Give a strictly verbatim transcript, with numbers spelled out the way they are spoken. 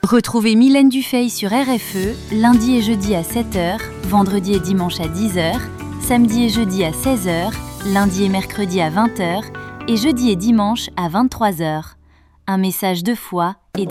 Retrouvez Mylène Dufay sur R F E, lundi et jeudi à sept heures, vendredi et dimanche à dix heures, samedi et jeudi à seize heures, lundi et mercredi à vingt heures et jeudi et dimanche à vingt-trois heures. Un message de foi et